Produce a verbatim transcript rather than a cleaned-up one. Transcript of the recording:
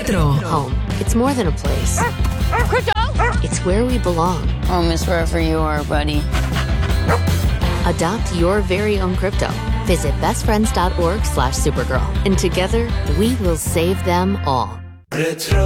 Retro. Home. It's more than a place. Crypto! It's where we belong. Home is wherever you are, buddy. Adopt your very own crypto. Visit bestfriends.org slash supergirl. And together, we will save them all. Retro.